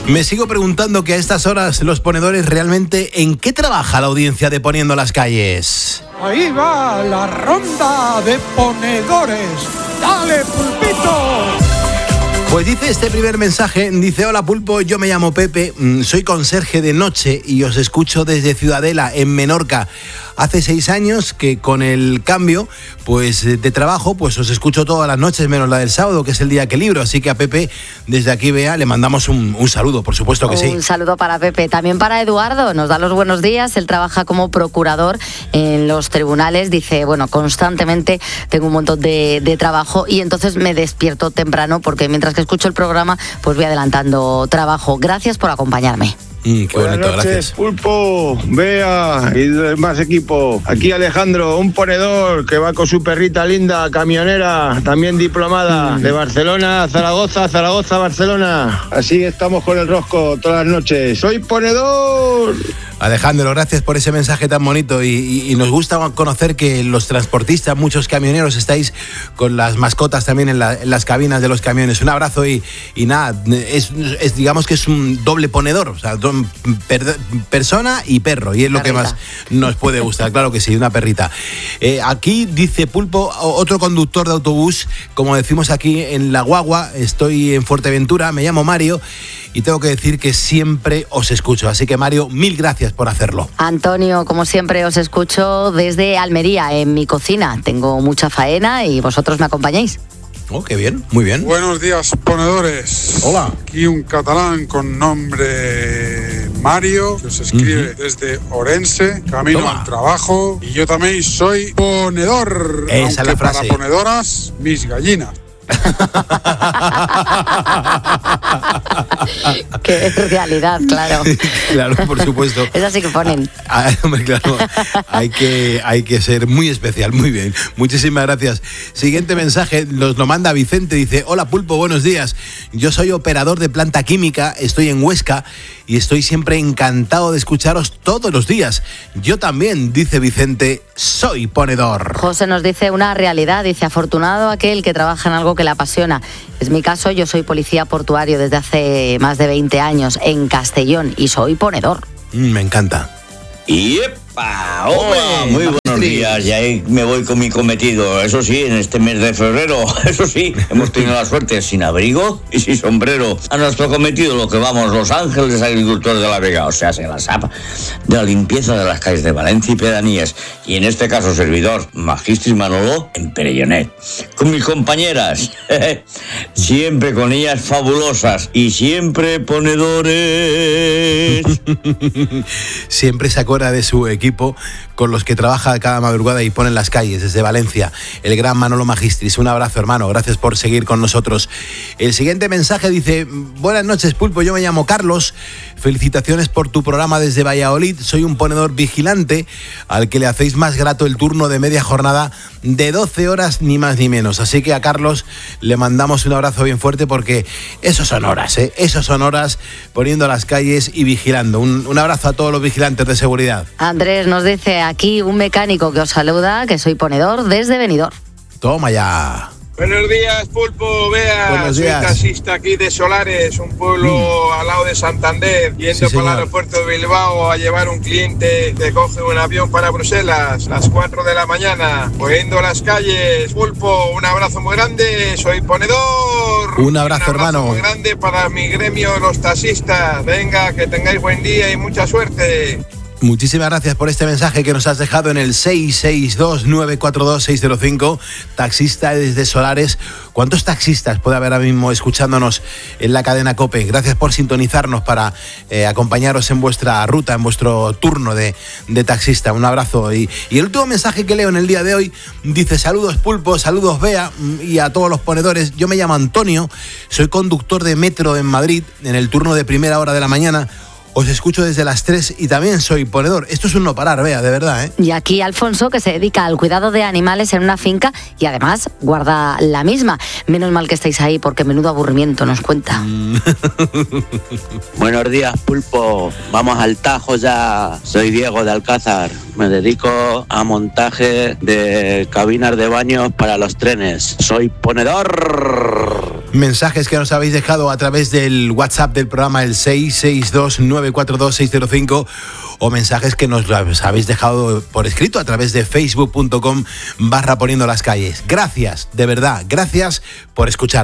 Me sigo preguntando que a estas horas los ponedores realmente ¿en qué trabaja la audiencia de Poniendo las Calles? Ahí va la ronda de ponedores. ¡Dale, Pulpito! Pues dice este primer mensaje, dice: hola Pulpo, yo me llamo Pepe, soy conserje de noche y os escucho desde Ciudadela, en Menorca. Hace 6 años que con el cambio pues de trabajo pues os escucho todas las noches menos la del sábado, que es el día que libro. Así que a Pepe, desde aquí, Bea, le mandamos un saludo, por supuesto que sí. Un saludo para Pepe. También para Eduardo, nos da los buenos días. Él trabaja como procurador en los tribunales. Dice, bueno, constantemente tengo un montón de trabajo y entonces me despierto temprano porque mientras que escucho el programa pues voy adelantando trabajo. Gracias por acompañarme. Qué Buenas bonito, noches, gracias. Pulpo, Bea y demás equipo. Aquí Alejandro, un ponedor que va con su perrita linda, camionera, también diplomada, de Barcelona, Zaragoza, Barcelona. Así estamos con el rosco todas las noches. ¡Soy ponedor! Alejandro, gracias por ese mensaje tan bonito y nos gusta conocer que los transportistas, muchos camioneros, estáis con las mascotas también en las cabinas de los camiones. Un abrazo y nada, es digamos que es un doble ponedor, o sea, persona y perro, y es lo que más nos puede gustar, claro que sí, una perrita. Aquí dice Pulpo, otro conductor de autobús, como decimos aquí en La Guagua, estoy en Fuerteventura, me llamo Mario y tengo que decir que siempre os escucho, así que Mario, mil gracias por hacerlo. Antonio, como siempre os escucho desde Almería, en mi cocina. Tengo mucha faena y vosotros me acompañáis. Oh, qué bien, muy bien. Buenos días, ponedores. Hola. Aquí un catalán con nombre Mario, que se escribe desde Orense, camino al trabajo. Y yo también soy ponedor. Esa aunque es la frase. Para ponedoras, mis gallinas. Qué realidad, claro. Claro, por supuesto. Es así que ponen. Claro, hay que ser muy especial, muy bien. Muchísimas gracias. Siguiente mensaje nos lo manda Vicente, dice: hola Pulpo, buenos días. Yo soy operador de planta química, estoy en Huesca y estoy siempre encantado de escucharos todos los días. Yo también, dice Vicente, soy ponedor. José nos dice una realidad, dice: afortunado aquel que trabaja en algo que le apasiona. Es mi caso, yo soy policía portuario desde hace más de 20 años en Castellón y soy ponedor. Me encanta. ¡Yepa! ¡Hombre! Muy buenos días, y ahí me voy con mi cometido. Eso sí, en este mes de febrero, eso sí, hemos tenido la suerte sin abrigo y sin sombrero. A nuestro cometido lo que vamos, los ángeles agricultores de la Vega, o sea, se la SAP, de la limpieza de las calles de Valencia y pedanías. Y en este caso, servidor, Magistris Manolo, en Perellonet. Con mis compañeras, siempre con ellas fabulosas y siempre ponedores. Siempre se acuerda de su equipo con los que trabaja cada madrugada y pone en las calles desde Valencia, el gran Manolo Magistris. Un abrazo, hermano, gracias por seguir con nosotros. El siguiente mensaje dice: buenas noches, Pulpo, yo me llamo Carlos, felicitaciones por tu programa desde Valladolid, soy un ponedor vigilante al que le hacéis más grato el turno de media jornada de 12 horas, ni más ni menos. Así que a Carlos le mandamos un abrazo bien fuerte porque esos son horas, esos son horas poniendo las calles y vigilando. Un abrazo a todos los vigilantes de seguridad. Andrés nos dice aquí un mecánico que os saluda, que soy ponedor desde Benidorm. Toma ya. Buenos días, Pulpo, Bea. Buenos días. Soy taxista aquí de Solares, un pueblo al lado de Santander, yendo para el aeropuerto de Bilbao a llevar un cliente que coge un avión para Bruselas, las 4 de la mañana, poniendo las calles. Pulpo, un abrazo muy grande, soy ponedor. Un abrazo, hermano. Muy grande para mi gremio, los taxistas. Venga, que tengáis buen día y mucha suerte. Muchísimas gracias por este mensaje que nos has dejado en el 662-942-605. Taxista desde Solares. ¿Cuántos taxistas puede haber ahora mismo escuchándonos en la cadena COPE? Gracias por sintonizarnos para acompañaros en vuestra ruta, en vuestro turno de taxista. Un abrazo. Y el último mensaje que leo en el día de hoy dice: saludos Pulpo, saludos Bea y a todos los ponedores. Yo me llamo Antonio, soy conductor de metro en Madrid en el turno de primera hora de la mañana. Os escucho desde las 3 y también soy ponedor. Esto es un no parar, Bea, de verdad, ¿eh? Y aquí Alfonso, que se dedica al cuidado de animales en una finca y además guarda la misma. Menos mal que estáis ahí porque menudo aburrimiento nos cuenta. Buenos días, Pulpo. Vamos al tajo ya. Soy Diego de Alcázar. Me dedico a montaje de cabinas de baños para los trenes. Soy ponedor. mensajes que nos habéis dejado a través del WhatsApp del programa, el 662-942-605, o mensajes que nos habéis dejado por escrito a través de facebook.com/poniendo las calles. Gracias, de verdad, gracias por escucharnos.